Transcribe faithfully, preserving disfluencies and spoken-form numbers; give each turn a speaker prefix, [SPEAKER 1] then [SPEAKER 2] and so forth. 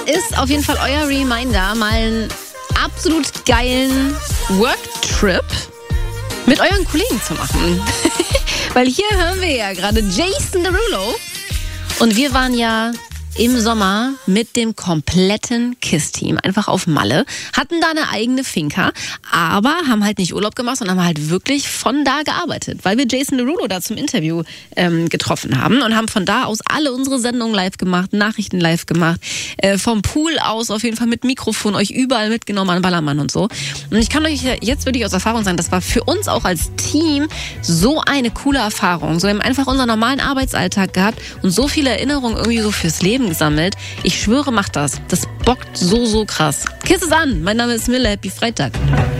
[SPEAKER 1] ist auf jeden Fall euer Reminder, mal einen absolut geilen Worktrip mit euren Kollegen zu machen. Weil hier hören wir ja gerade Jason Derulo. Und wir waren ja im Sommer mit dem kompletten KISS-Team einfach auf Malle, hatten da eine eigene Finca, aber haben halt nicht Urlaub gemacht, sondern haben halt wirklich von da gearbeitet, weil wir Jason Derulo da zum Interview ähm, getroffen haben und haben von da aus alle unsere Sendungen live gemacht, Nachrichten live gemacht, äh, vom Pool aus auf jeden Fall mit Mikrofon euch überall mitgenommen an Ballermann und so. Und ich kann euch jetzt wirklich aus Erfahrung sagen, das war für uns auch als Team so eine coole Erfahrung. So, wir haben einfach unseren normalen Arbeitsalltag gehabt und so viele Erinnerungen irgendwie so fürs Leben gesammelt. Ich schwöre, macht das. Das bockt so, so krass. Kiss es an. Mein Name ist Mille. Happy Freitag.